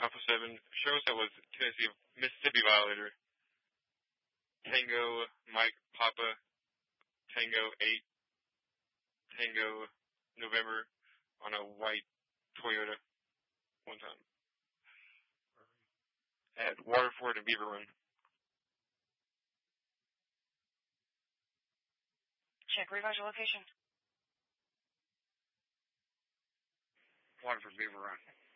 Alpha 7. Shows that was Mississippi Violator. Tango, Mike, Papa, Tango 8, Tango, November, on a white Toyota one time. At Waterford and Beaver Run. Check, revise your location. Waterford, Beaver Run.